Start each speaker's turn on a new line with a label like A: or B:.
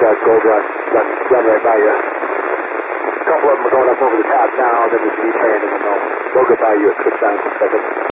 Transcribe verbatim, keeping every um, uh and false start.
A: uh, Gold Rush run, run right by you. A couple of them are going up over the top now, then there's an E-train, and then they'll, they'll go by you at quick time in a second.